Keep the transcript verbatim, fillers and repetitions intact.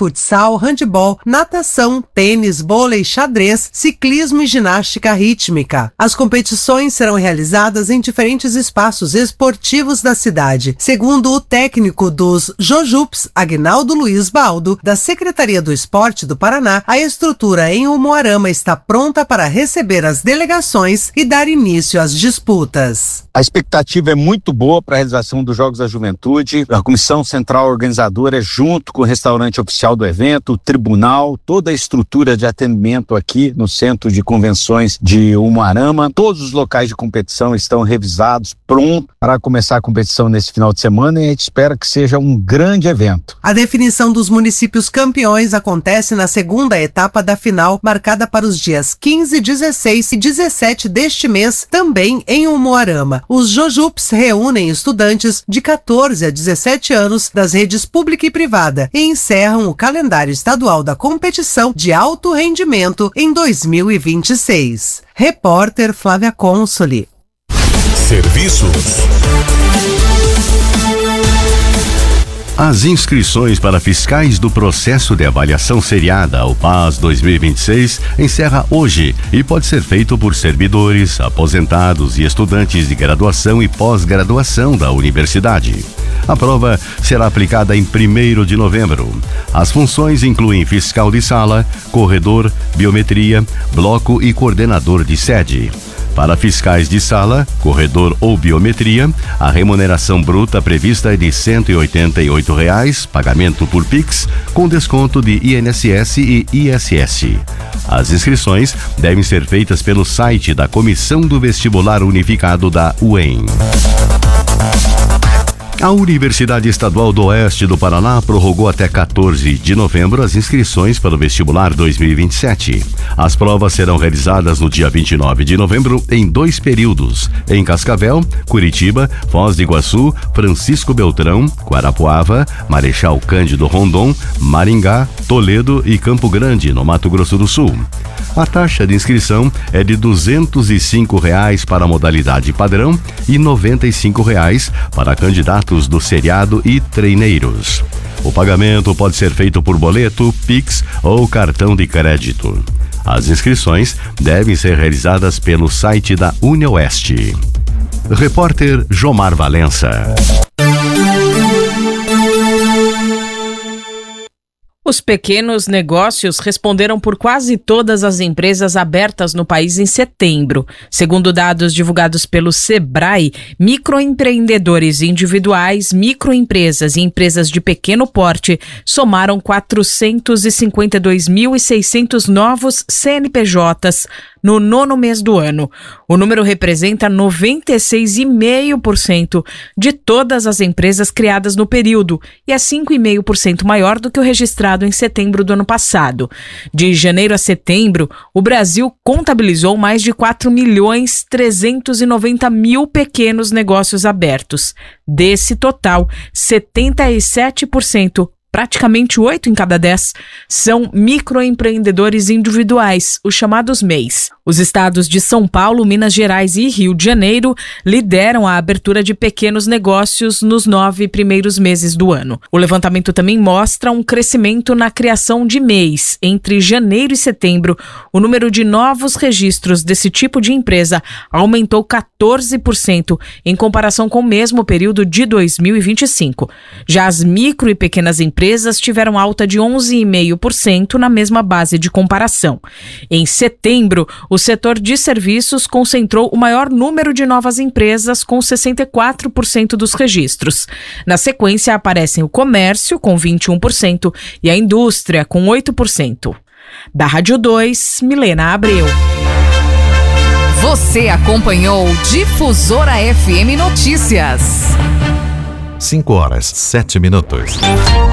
futsal, handebol, natação, tênis, vôlei, xadrez, ciclismo e ginástica rítmica. As competições serão realizadas em diferentes espaços esportivos da cidade. Segundo o técnico dos Jojups, Agnaldo Luiz Baldo, da Secretaria do Esporte do Paraná, a estrutura em Umuarama está pronta para receber as delegações e dar início às disputas. A expectativa é muito boa para a realização dos Jogos da Juventude. A Comissão Central Organizadora, junto com o restaurante oficial do evento, o tribunal, toda a estrutura de atendimento aqui no Centro de Convenções de Umuarama. Todos os locais de competição estão revisados, prontos para começar a competição nesse final de semana, e a gente espera que seja um grande evento. A definição dos municípios campeões acontece na segunda etapa da final, marcada para os dias quinze, dezesseis e dezessete deste mês, também em Umuarama. Os Jojups reúnem estudantes de catorze a dezessete anos das redes pública e privada e encerram o calendário estadual da competição de alto rendimento em dois mil e vinte e seis. Repórter Flávia Consoli. Serviços. As inscrições para fiscais do processo de avaliação seriada, o P A S dois mil e vinte e seis, encerra hoje e pode ser feito por servidores, aposentados e estudantes de graduação e pós-graduação da universidade. A prova será aplicada em primeiro de novembro. As funções incluem fiscal de sala, corredor, biometria, bloco e coordenador de sede. Para fiscais de sala, corredor ou biometria, a remuneração bruta prevista é de cento e oitenta e oito reais, pagamento por Pix, com desconto de I N S S e I S S. As inscrições devem ser feitas pelo site da Comissão do Vestibular Unificado da U E M. A Universidade Estadual do Oeste do Paraná prorrogou até quatorze de novembro as inscrições para o vestibular dois mil e vinte e sete. As provas serão realizadas no dia vinte e nove de novembro em dois períodos, em Cascavel, Curitiba, Foz do Iguaçu, Francisco Beltrão, Guarapuava, Marechal Cândido Rondon, Maringá, Toledo e Campo Grande, no Mato Grosso do Sul. A taxa de inscrição é de duzentos e cinco reais para a modalidade padrão e noventa e cinco reais para candidatos do seriado e treineiros. O pagamento pode ser feito por boleto, Pix ou cartão de crédito. As inscrições devem ser realizadas pelo site da UniOeste. Repórter Jomar Valença. Os pequenos negócios responderam por quase todas as empresas abertas no país em setembro. Segundo dados divulgados pelo Sebrae, microempreendedores individuais, microempresas e empresas de pequeno porte somaram quatrocentos e cinquenta e dois mil e seiscentos novos C N P Js no nono mês do ano. O número representa noventa e seis vírgula cinco por cento de todas as empresas criadas no período e é cinco vírgula cinco por cento maior do que o registrado em setembro do ano passado. De janeiro a setembro, o Brasil contabilizou mais de quatro milhões trezentos e noventa mil pequenos negócios abertos. Desse total, setenta e sete por cento, praticamente oito em cada dez, são microempreendedores individuais, os chamados M E Is. Os estados de São Paulo, Minas Gerais e Rio de Janeiro lideram a abertura de pequenos negócios nos nove primeiros meses do ano. O levantamento também mostra um crescimento na criação de M E Is. Entre janeiro e setembro, o número de novos registros desse tipo de empresa aumentou quatorze por cento em comparação com o mesmo período de dois mil e vinte e cinco. Já as micro e pequenas empresas tiveram alta de onze vírgula cinco por cento na mesma base de comparação. Em setembro, o setor de serviços concentrou o maior número de novas empresas, com sessenta e quatro por cento dos registros. Na sequência, aparecem o comércio, com vinte e um por cento, e a indústria, com oito por cento. Da Rádio dois, Milena Abreu. Você acompanhou Difusora F M Notícias. cinco horas, sete minutos.